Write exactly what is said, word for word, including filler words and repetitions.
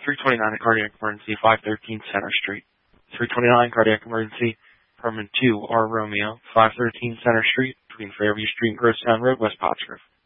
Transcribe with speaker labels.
Speaker 1: three twenty-nine, cardiac emergency, five thirteen Center Street. three twenty-nine, cardiac emergency, Herman two, R. Romeo, five thirteen Center Street, between Fairview Street and Grocestown Road, West Pottsgrove.